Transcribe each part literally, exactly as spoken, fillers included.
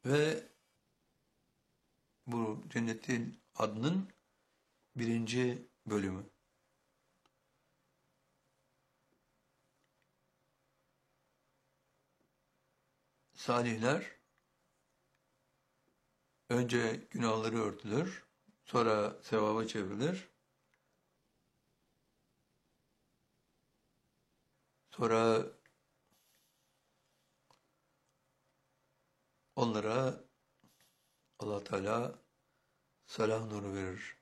Ve bu Cennetin adının birinci bölümü. Salihler önce günahları örtülür, sonra sevaba çevrilir, sonra onlara Allah Teala salah nuru verir.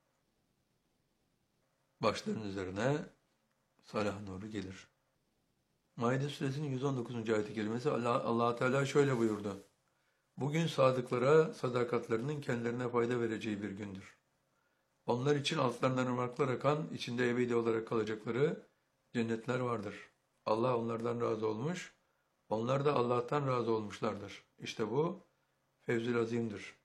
Başlarının üzerine salah nuru gelir. Maide suresinin yüz on dokuzuncu ayet-i kerimesi Allah, Allah Teala şöyle buyurdu. Bugün sadıklara sadakatlerinin kendilerine fayda vereceği bir gündür. Onlar için altlarından ırmaklar akan, içinde ebedi olarak kalacakları cennetler vardır. Allah onlardan razı olmuş, onlar da Allah'tan razı olmuşlardır. İşte bu fevzül azimdir.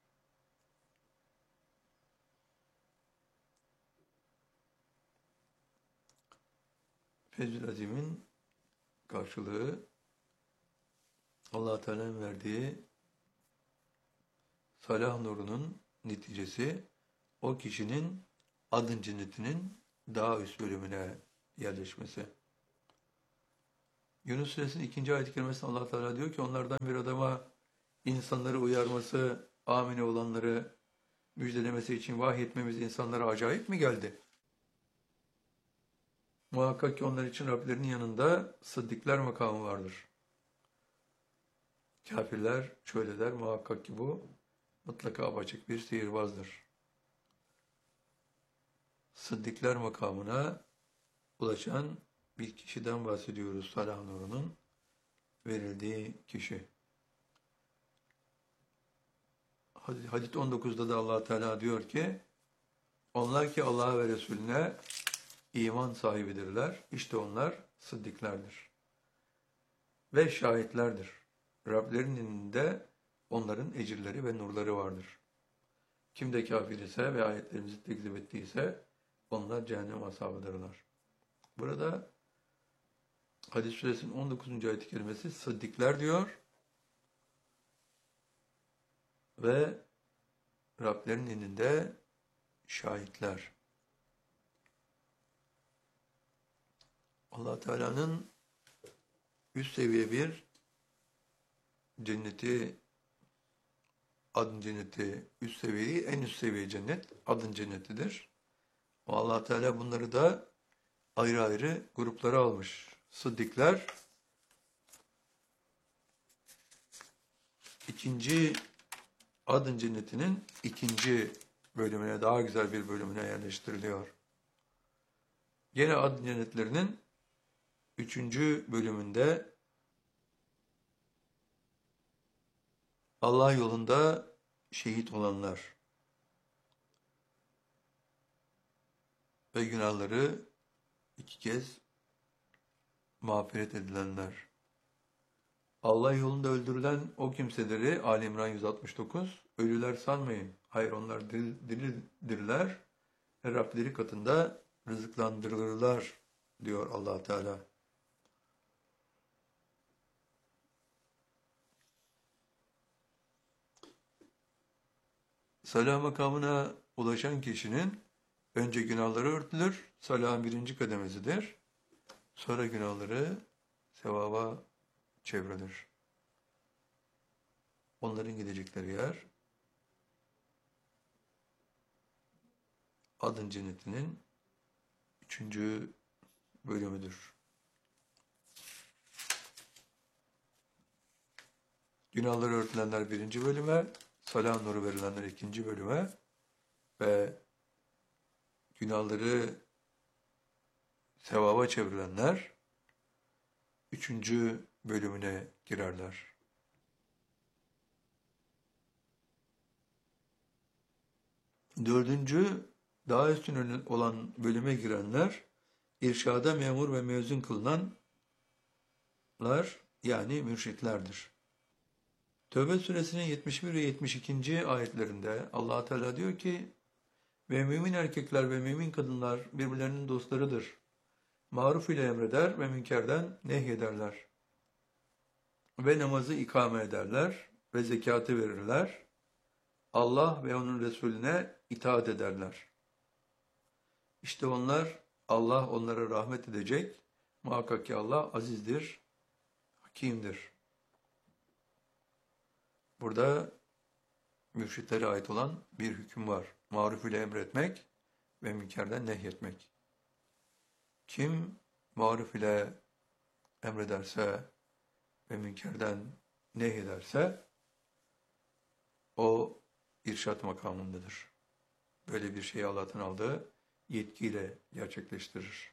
Fevzül azimin karşılığı Allah Teala'nın verdiği salah nurunun neticesi o kişinin adın cennetinin daha üst bölümüne yerleşmesi. Yunus Suresinin ikinci ayet-i kerimesinde Allah Teala diyor ki onlardan bir adama insanları uyarması, amine olanları müjdelemesi için vahyetmemiz insanlara acayip mi geldi? Muhakkak ki onlar için Rablerinin yanında sıddıklar makamı vardır. Kafirler şöyle der, muhakkak ki bu mutlaka apaçık bir sihirbazdır. Sıddıklar makamına ulaşan bir kişiden bahsediyoruz. Salah nurunun verildiği kişi. Hadis on dokuzda da Allah Teala diyor ki onlar ki Allah'a ve Resulüne iman sahibidirler. İşte onlar sıddıklardır. Ve şahitlerdir. Rablerinin de onların ecirleri ve nurları vardır. Kim de kafir ise ve ayetlerimizi tekzip ettiyse onlar cehennem ashabıdırlar. Burada Hadis suresinin on dokuzuncu ayet-i kerimesi sıddıklar diyor ve Rablerin elinde şahitler. Allah Teala'nın üst seviye bir cenneti, adın cenneti, üst seviyeyi, en üst seviye cennet adın cennetidir. Allah Teala bunları da ayrı ayrı gruplara almış. Sıddıklar ikinci adın cennetinin ikinci bölümüne, daha güzel bir bölümüne yerleştiriliyor. Gene adın cennetlerinin üçüncü bölümünde Allah yolunda şehit olanlar ve günahları iki kez mağfiret edilenler. Allah yolunda öldürülen o kimseleri Ali İmran yüz altmış dokuz ölüler sanmayın. Hayır onlar diridirler ve Rableri katında rızıklandırılırlar diyor Allah Teala. Salah makamına ulaşan kişinin önce günahları örtülür. Salahın birinci kademesidir. Sonra günahları sevaba çevrilir. Onların gidecekleri yer adın cennetinin üçüncü bölümüdür. Günahları örtülenler birinci bölüme, salah nuru verilenler ikinci bölüme ve günahları sevaba çevrilenler üçüncü bölümüne girerler. Dördüncü, daha üstün olan bölüme girenler, irşada memur ve mezun kılınanlar, yani mürşitlerdir. Tövbe suresinin yetmiş bir ve yetmiş ikinci ayetlerinde Allah Teala diyor ki, ve mümin erkekler ve mümin kadınlar birbirlerinin dostlarıdır. Maruf ile emreder ve münkerden nehyederler. Ve namazı ikame ederler ve zekatı verirler. Allah ve onun Resulüne itaat ederler. İşte onlar, Allah onlara rahmet edecek. Muhakkak ki Allah azizdir, hakimdir. Burada mürşitlere ait olan bir hüküm var. Maruf ile emretmek ve münkerden nehyetmek. Kim maruf ile emrederse ve münkerden nehyederse o irşat makamındadır. Böyle bir şeyi Allah'tan aldığı yetkiyle gerçekleştirir.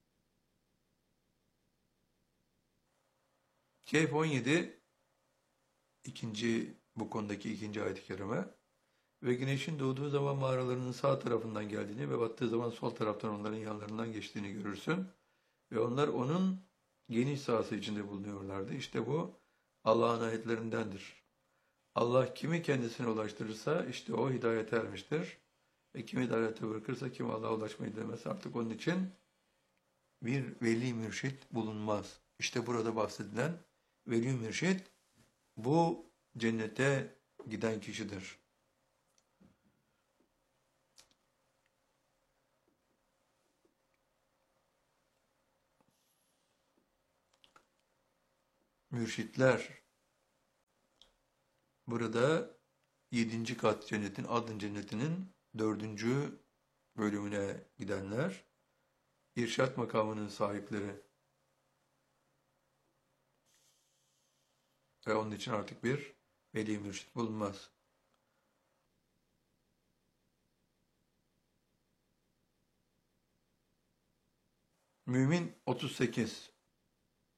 Kehf on yedi ikinci bu konudaki ikinci ayet-i kerime ve güneşin doğduğu zaman mağaralarının sağ tarafından geldiğini ve battığı zaman sol taraftan onların yanlarından geçtiğini görürsün. Ve onlar onun geniş sahası içinde bulunuyorlardı. İşte bu Allah'ın ayetlerindendir. Allah kimi kendisine ulaştırırsa işte o hidayete ermiştir. Ve kimi hidayete bırakırsa kim Allah'a ulaşmayı dilemez. Artık onun için bir veli mürşit bulunmaz. İşte burada bahsedilen veli mürşit bu cennete giden kişidir. Mürşitler burada yedinci kat cennetin, adın cennetinin dördüncü bölümüne gidenler, irşat makamının sahipleri ve onun için artık bir veli mürşit bulunmaz. Mümin otuz sekiz